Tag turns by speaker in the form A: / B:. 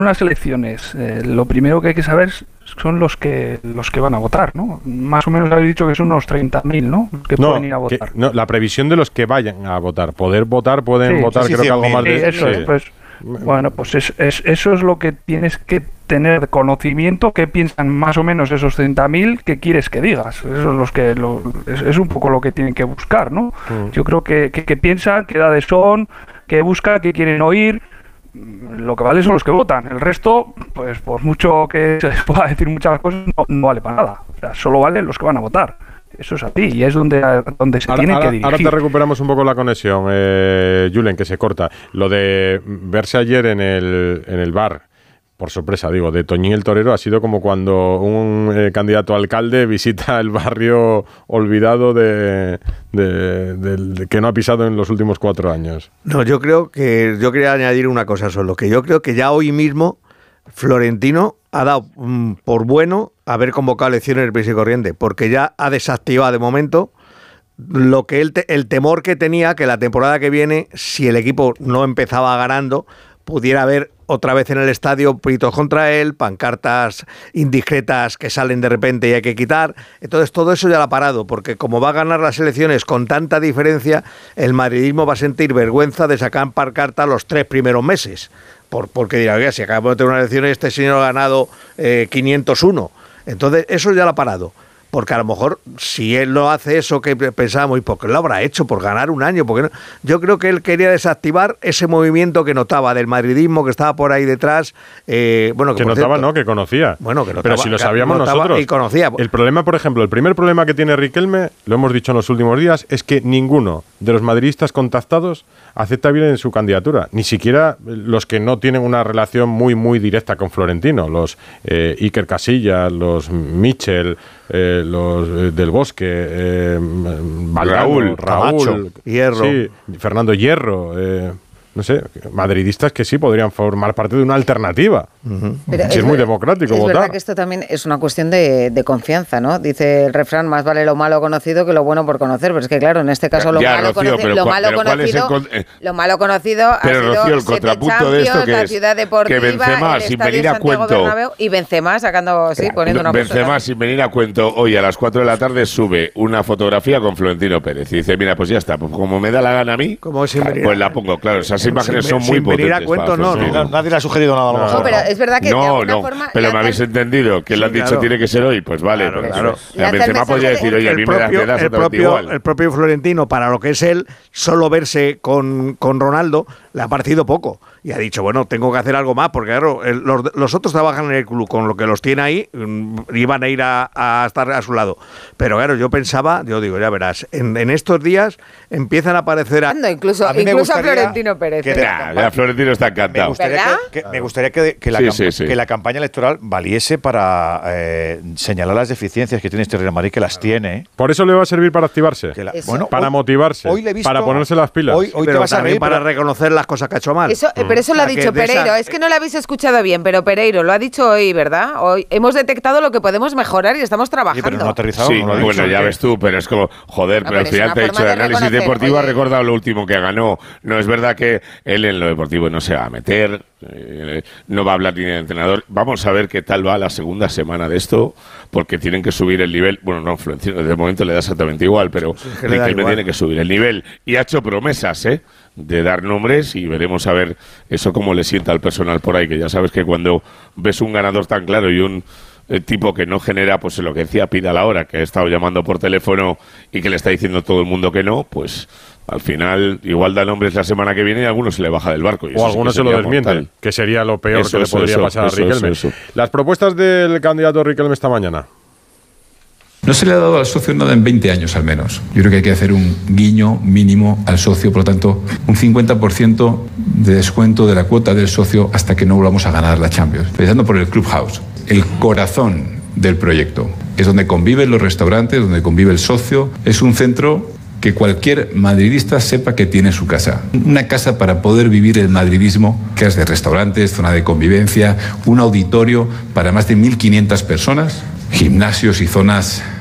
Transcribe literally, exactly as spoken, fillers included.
A: unas elecciones, eh, lo primero que hay que saber son los que los que van a votar, ¿no? Más o menos habéis dicho que son unos treinta mil, ¿no? Que
B: no,
A: pueden ir a votar.
B: Que, no, la previsión de los que vayan a votar. Poder votar, pueden
A: sí,
B: votar,
A: sí,
B: creo
A: sí,
B: que algo
A: sí,
B: más de...
A: Sí, eso
B: sí.
A: es, pues, bueno, pues es, es, eso es lo que tienes que tener conocimiento, qué piensan más o menos esos treinta mil, qué quieres que digas. Eso es, los que lo, es, es un poco lo que tienen que buscar, ¿no? Mm. Yo creo que, que, que piensan, qué edades son, qué buscan, qué quieren oír. Lo que vale son los que votan. El resto, pues por mucho que se les pueda decir muchas cosas, no, no vale para nada. O sea, solo valen los que van a votar. Eso es así y es donde, donde se
B: ahora,
A: tiene
B: ahora,
A: que dirigir.
B: Ahora te recuperamos un poco la conexión, eh, Julen, que se corta. Lo de verse ayer en el, en el bar, por sorpresa, digo, de Toñín el Torero, ha sido como cuando un eh, candidato a alcalde visita el barrio olvidado de, de, de, de que no ha pisado en los últimos cuatro años.
C: No, yo creo que yo quería añadir una cosa solo, que yo creo que ya hoy mismo Florentino ha dado mm, por bueno haber convocado elecciones del prisa y corriente, porque ya ha desactivado de momento lo que él te, el temor que tenía que la temporada que viene, si el equipo no empezaba ganando, pudiera haber otra vez en el estadio pleitos contra él, pancartas indiscretas que salen de repente y hay que quitar. Entonces todo eso ya lo ha parado, porque como va a ganar las elecciones con tanta diferencia, el madridismo va a sentir vergüenza de sacar pancarta los tres primeros meses. Por, porque dirá, oiga, si acabamos de tener una elección y este señor ha ganado eh, quinientos uno. Entonces eso ya lo ha parado. Porque a lo mejor, si él no hace eso que pensábamos, ¿y por qué lo habrá hecho? ¿Por ganar un año? Porque no? Yo creo que él quería desactivar ese movimiento que notaba del madridismo, que estaba por ahí detrás. Eh, bueno,
B: que, que notaba, cierto, no, que conocía.
C: Bueno, que notaba.
B: Pero si lo sabíamos nosotros.
C: Y conocía.
B: El problema, por ejemplo, el primer problema que tiene Riquelme, lo hemos dicho en los últimos días, es que ninguno de los madridistas contactados acepta bien en su candidatura. Ni siquiera los que no tienen una relación muy, muy directa con Florentino. Los eh, Iker Casillas, los Michel... Eh, los eh, del Bosque, eh, Valdano,
D: Raúl,
B: Raúl,
C: Camacho, Hierro,
B: sí, Fernando Hierro, eh, no sé, madridistas que sí podrían formar parte de una alternativa. Uh-huh.
E: Pero
B: si es, es muy democrático
E: es
B: votar.
E: Es verdad que esto también es una cuestión de, de confianza, ¿no? Dice el refrán, más vale lo malo conocido que lo bueno por conocer, pero es que claro, en este caso lo
D: ya,
E: malo,
D: Rocío,
E: conoci-
D: pero,
E: lo malo conocido,
D: con... eh,
E: lo malo conocido
D: pero,
E: ha sido
D: Rocío, el contrapunto de esto que
E: la
D: es
E: Ciudad Deportiva,
D: que Benzema,
E: el
D: sin
E: Estadio
D: venir a
E: Santiago
D: cuento,
E: Bernabéu y Benzema sacando, sí, poniendo una
D: Benzema
E: foto
D: sin venir a cuento, hoy a las cuatro de la tarde sube una fotografía con Florentino Pérez y dice, mira, pues ya está, pues como me da la gana a mí, pues la pongo, claro, esas imágenes son muy potentes.
C: A cuento, no, no,
F: nadie le ha sugerido nada a lo mejor.
E: No, pero es verdad que
D: no,
E: de alguna
D: no,
E: forma
D: pero me habéis entendido que sí, lo han dicho
C: claro.
D: Tiene que ser hoy, pues vale,
C: claro,
D: porque
C: claro.
D: La Benzema podría decir, oye, a mí me das, me das
C: el propio,
D: igual.
C: el propio Florentino, para lo que es él, solo verse con, con Ronaldo le ha parecido poco. Y ha dicho, bueno, tengo que hacer algo más, porque claro, el, los, los otros trabajan en el club, con lo que los tiene ahí, iban a ir a, a estar a su lado. Pero claro, yo pensaba, yo digo, ya verás, en, en estos días empiezan a aparecer... A,
E: no, incluso
F: a,
E: incluso a Florentino Pérez.
D: Que ya, ya Florentino está encantado.
F: Me gustaría, que, que, me gustaría que, que, la
D: sí,
F: camp-
D: sí, sí.
F: que la campaña electoral valiese para eh, señalar las deficiencias que tiene este Real Madrid, que las tiene.
B: Por eso le va a servir para activarse,
F: la, bueno,
B: para
F: hoy,
B: motivarse,
F: hoy le he visto,
B: para ponerse las pilas.
F: Hoy, hoy
C: pero
F: te vas a reír
C: para
F: pero...
C: reconocer las cosas que ha hecho mal.
E: Eso, mm. Pero eso lo ha dicho Pereiro. Esa... Es que no lo habéis escuchado bien, pero Pereiro lo ha dicho hoy, ¿verdad? Hoy hemos detectado lo que podemos mejorar y estamos trabajando.
F: Sí, pero no ha aterrizado.
D: Sí,
F: no lo ha
D: bueno,
F: dicho,
D: ya
F: ¿qué?
D: ves tú, pero es como, joder,
E: no,
D: pero,
E: pero
D: al final te he dicho de
E: de
D: análisis
E: reconocer,
D: deportivo,
E: oye,
D: ha recordado lo último que ganó. No es verdad que él en lo deportivo no se va a meter, eh, no va a hablar ni de entrenador. Vamos a ver qué tal va la segunda semana de esto, porque tienen que subir el nivel. Bueno, no, Florentino, de momento le da exactamente igual, pero sí, Riquelme tiene que subir el nivel. Y ha hecho promesas, ¿eh? de dar nombres y veremos a ver eso cómo le sienta al personal por ahí, que ya sabes que cuando ves un ganador tan claro y un eh, tipo que no genera, pues lo que decía Pida a la hora, que ha estado llamando por teléfono y que le está diciendo todo el mundo que no, pues al final igual da nombres la semana que viene y a algunos se le baja del barco. Y
B: o algunos sí se lo desmienten, mortal. Que sería lo peor eso, que le eso, podría eso, pasar eso, a Riquelme. Eso, eso. Las propuestas del candidato Riquelme esta mañana.
G: No se le ha dado al socio nada en veinte años al menos. Yo creo que hay que hacer un guiño mínimo al socio, por lo tanto, un cincuenta por ciento de descuento de la cuota del socio hasta que no volvamos a ganar la Champions. Empezando por el Clubhouse, el corazón del proyecto. Es donde conviven los restaurantes, donde convive el socio. Es un centro que cualquier madridista sepa que tiene su casa. Una casa para poder vivir el madridismo, que es de restaurantes, zona de convivencia, un auditorio para más de mil quinientas personas, gimnasios y zonas